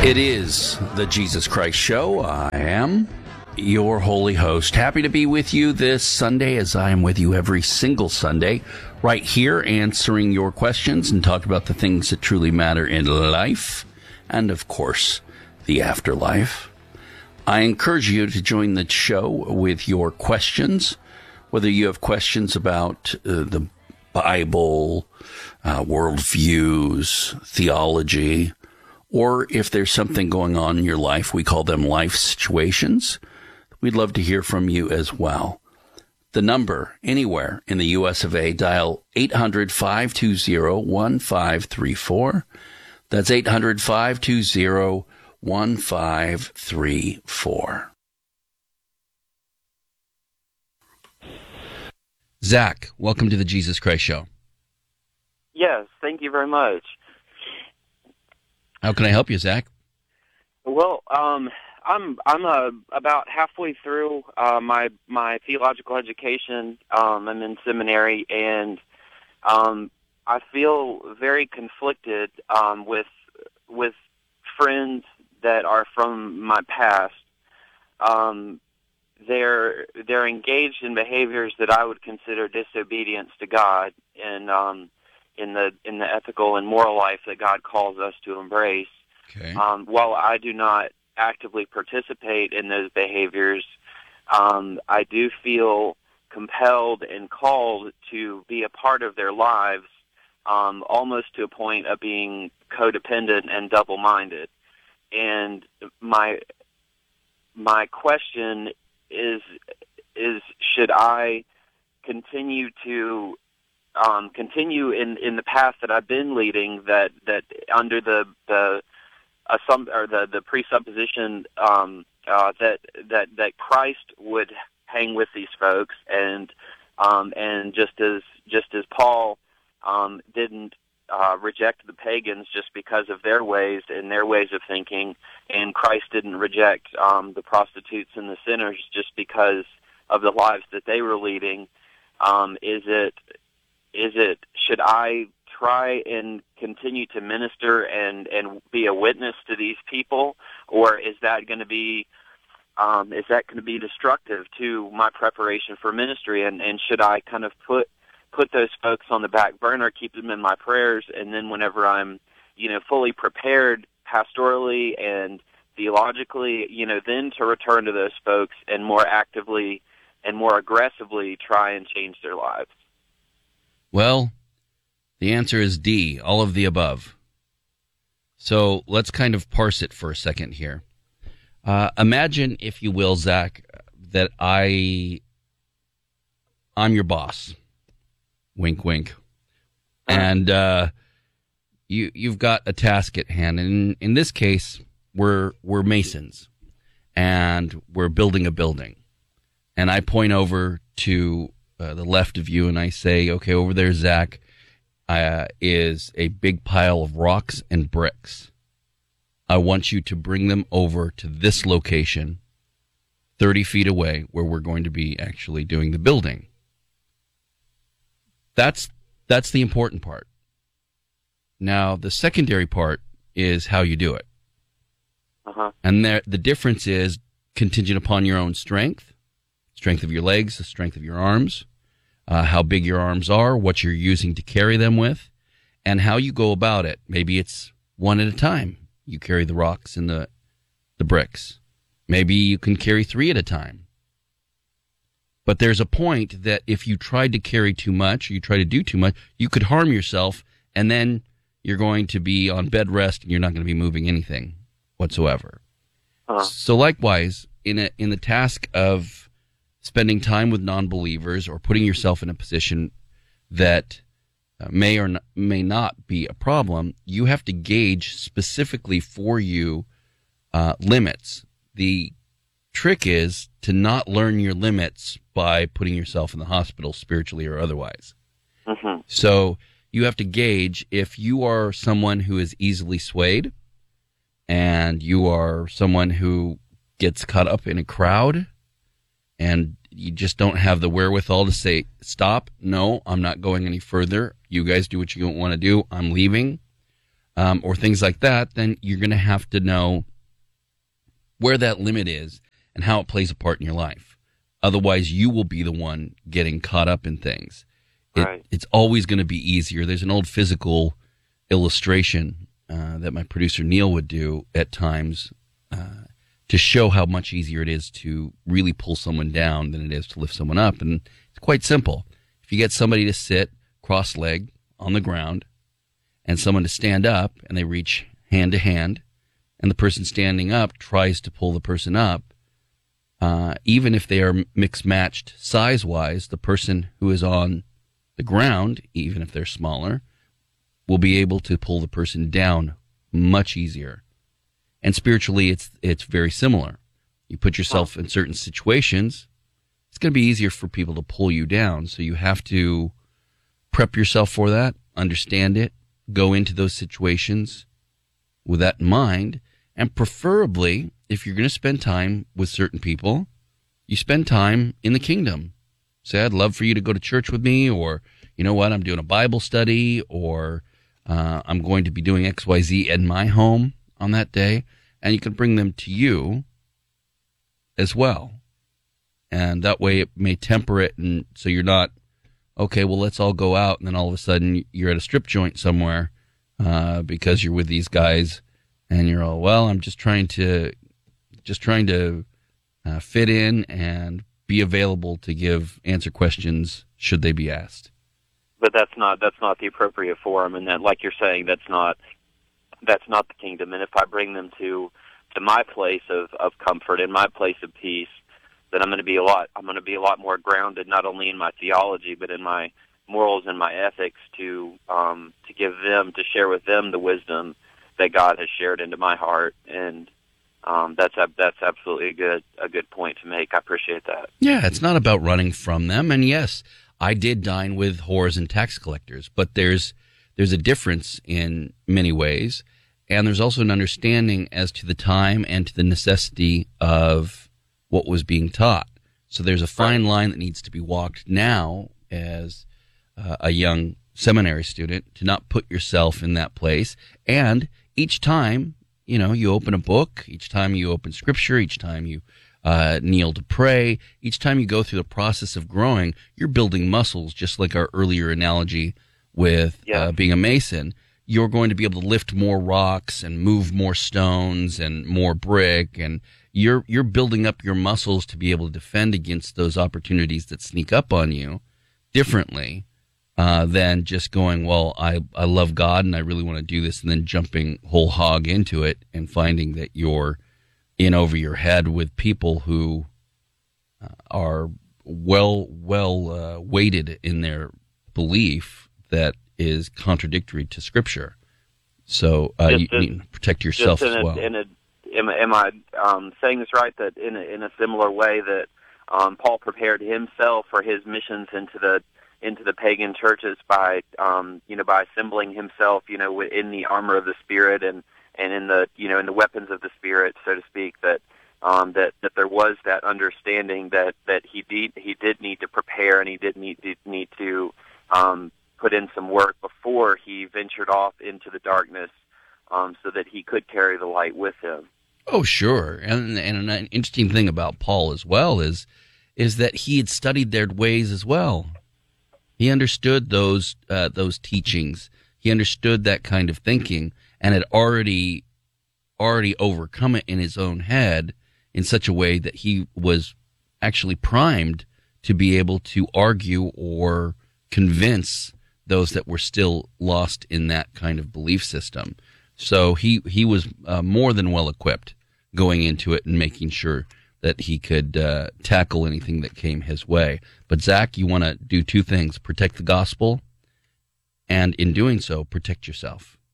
It is the Jesus Christ Show. I am your holy host. Happy to be with you this Sunday, as I am with you every single Sunday, right here answering your questions and talk about the things that truly matter in life and, of course, the afterlife. I encourage you to join the show with your questions, whether you have questions about the Bible, worldviews, theology, or if there's something going on in your life. We call them life situations. We'd love to hear from you as well. The number, anywhere in the U.S. of A, dial 800-520-1534. That's 800-520-1534. Zach, welcome to the Jesus Christ Show. Yes, thank you very much. How can I help you, Zach? Well, I'm about halfway through my theological education. I'm in seminary, and I feel very conflicted with friends that are from my past. They're engaged in behaviors that I would consider disobedience to God, and in the ethical and moral life that God calls us to embrace. Okay. While I do not actively participate in those behaviors, I do feel compelled and called to be a part of their lives, almost to a point of being codependent and double-minded. And my question is should I continue in the path that I've been leading, that under the presupposition that Christ would hang with these folks, and just as Paul didn't reject the pagans just because of their ways and their ways of thinking, and Christ didn't reject the prostitutes and the sinners just because of the lives that they were leading. Should I try and continue to minister and be a witness to these people, or is that going to be destructive to my preparation for ministry? And should I kind of put those folks on the back burner, keep them in my prayers, and then whenever I'm fully prepared pastorally and theologically, then to return to those folks and more actively and more aggressively try and change their lives? Well, the answer is D, all of the above. So let's kind of parse it for a second here. Imagine, if you will, Zach, that I'm your boss. Wink, wink. And you've got a task at hand. And in this case, we're masons, and we're building a building. And I point over to the left of you, and I say, okay, over there, Zach, is a big pile of rocks and bricks. I want you to bring them over to this location, 30 feet away, where we're going to be actually doing the building. That's the important part. Now, the secondary part is how you do it. Uh-huh. And the difference is contingent upon your own strength of your legs, the strength of your arms, how big your arms are, what you're using to carry them with, and how you go about it. Maybe it's one at a time. You carry the rocks and the bricks. Maybe you can carry 3 at a time. But there's a point that if you tried to carry too much, or you try to do too much, you could harm yourself, and then you're going to be on bed rest, and you're not going to be moving anything whatsoever. Uh-huh. So likewise, in the task of spending time with non-believers or putting yourself in a position that may or may not be a problem, you have to gauge specifically for you limits. The trick is to not learn your limits by putting yourself in the hospital, spiritually or otherwise. Mm-hmm. So you have to gauge if you are someone who is easily swayed, and you are someone who gets caught up in a crowd, and you just don't have the wherewithal to say, stop, no, I'm not going any further. You guys do what you want to do. I'm leaving. or things like that, then you're going to have to know where that limit is and how it plays a part in your life. Otherwise, you will be the one getting caught up in things. Right. It's always going to be easier. There's an old physical illustration that my producer Neil would do at times to show how much easier it is to really pull someone down than it is to lift someone up. And it's quite simple. If you get somebody to sit cross-legged on the ground and someone to stand up and they reach hand to hand and the person standing up tries to pull the person up, even if they are mixed-matched size-wise, the person who is on the ground, even if they're smaller, will be able to pull the person down much easier. And spiritually, it's very similar. You put yourself in certain situations, it's going to be easier for people to pull you down. So you have to prep yourself for that, understand it, go into those situations with that in mind, and preferably, if you're going to spend time with certain people, you spend time in the kingdom. Say, I'd love for you to go to church with me, or, you know what, I'm doing a Bible study, or I'm going to be doing XYZ in my home on that day, and you can bring them to you as well. And that way it may temper it, and so you're not, okay, well, let's all go out, and then all of a sudden you're at a strip joint somewhere because you're with these guys, and you're all, well, I'm just trying to fit in and be available to answer questions should they be asked. But that's not the appropriate forum, and that, like you're saying, that's not the kingdom. And if I bring them to my place of comfort and my place of peace, then I'm going to be a lot more grounded, not only in my theology but in my morals and my ethics to share with them the wisdom that God has shared into my heart. And that's absolutely a good point to make. I appreciate that. Yeah, it's not about running from them. And yes, I did dine with whores and tax collectors, but there's a difference in many ways, and there's also an understanding as to the time and to the necessity of what was being taught. So there's a fine line that needs to be walked now as a young seminary student to not put yourself in that place. And each time, you open a book, each time you open Scripture, each time you kneel to pray, each time you go through the process of growing, you're building muscles, just like our earlier analogy with being a mason. You're going to be able to lift more rocks and move more stones and more brick, and you're building up your muscles to be able to defend against those opportunities that sneak up on you differently than just going, well, I love God and I really want to do this, and then jumping whole hog into it and finding that you're in over your head with people who are well weighted in their belief that is contradictory to Scripture. So you need to protect yourself as well. Am I saying this right, that in a similar way that Paul prepared himself for his missions into the pagan churches by assembling himself in the armor of the Spirit and in the weapons of the Spirit, so to speak, that there was that understanding that he did need to prepare, and he did need to put in some work before he ventured off into the darkness, so that he could carry the light with him. Oh, sure. And an interesting thing about Paul as well is that he had studied their ways as well. He understood those teachings. He understood that kind of thinking, and had already overcome it in his own head in such a way that he was actually primed to be able to argue or convince those that were still lost in that kind of belief system. So he was more than well equipped going into it and making sure that he could tackle anything that came his way. But Zach, you want to do two things: protect the gospel, and in doing so, protect yourself.